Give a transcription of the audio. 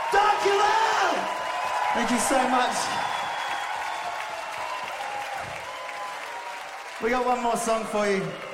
Dankjewel! Thank you so much. We got one more song for you.